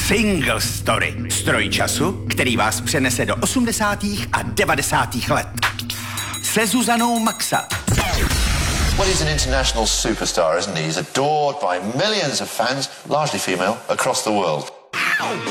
Single Story. Stroj času, který vás přenese do 80. a 90. let. Se Zuzanou Maxa. Well, he's an international superstar, isn't he? He's adored by millions of fans, largely female, across the world.